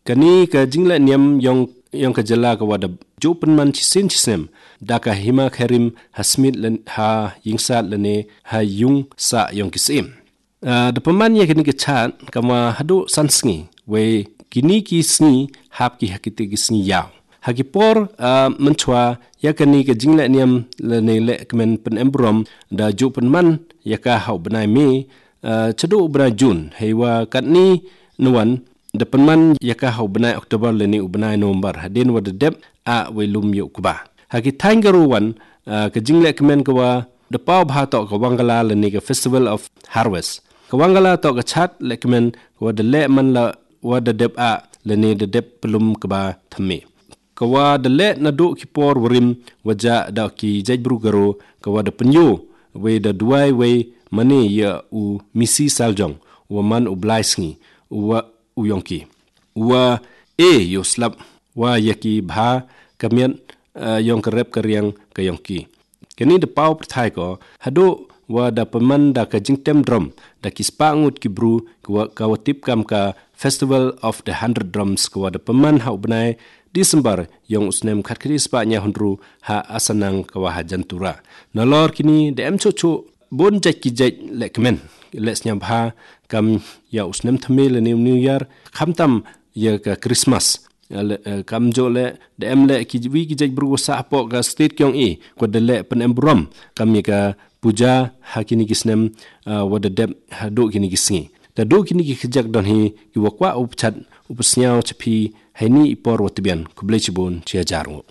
Kani ka jingla niam yong ka jala ka wada jupan man chisin chisem daka hima kharim hasmit ha yingsat lane ha yung sa yong kisim. Da paman ya kini ka chat kama hadu sansngi we kini ki sngi hap ki hakiti ki sngi yaw. Hakipor menchwa ya kani ka jingla niam lane le kemen pen embrom da jupan man ya ka hau benai me cedu ubra Jun hewa katni nuan depan man yaka hau benai Oktober leni ubenai November hadin wada dep a welum yuk kuba. Haki taingaruan ke jingle kemen kawa depau bha tok ka wangala leni ke Festival of Harvest. Ka wangala tok ka chat le kemen kawa de le man la wada dep a leni de dep pelum keba thame. Kawa de le nadu kipor warim waja da ki jajbru garo kawa de penyo we da duai we mani ya u misi saljong wa man u blaisngi wa uyongki wa yoslap wa yaki bha kamian yong karep karyang kayongki kini de pau prthai ko hado wa da paman da ka jingtem drum da kispa ngut kibru ka watip kam ka Festival of the 100 Drums ko da paman ha ubnai Disember yong usnem khatkri spa nya hundru ha asanang ka wa jantura nalor kini de emchochu bon jaki jaj lekmen lesnya bha kam ya usnem thamel new year khamtam ya ka Christmas kam jo le de emle ki wi ki jaj bru sa po ka state kyong e ko de le pen embrom kam ya ka puja hakini kisnem wada deb hado kini kisngi ta do kini ki khjak don hi ki wakwa upchat upsnyao chapi haini ipor watbian kublechibon chia jaru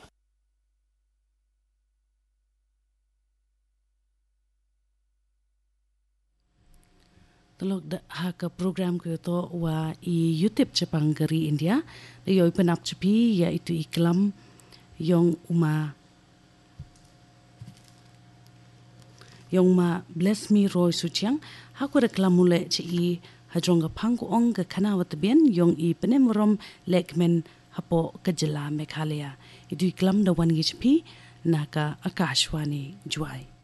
Telok da haka program ko to wa i YouTube Jepang Gari India de yoi penap cepi iaitu iklam yong ma bless me Roy Suchiang hako reklam mule ci i hajong ga pangko ong ga kanawat bien yong i penemrom lekmen hapo kajela Meghalaya itu iklam da wan gi cepi naka Akashwani Juai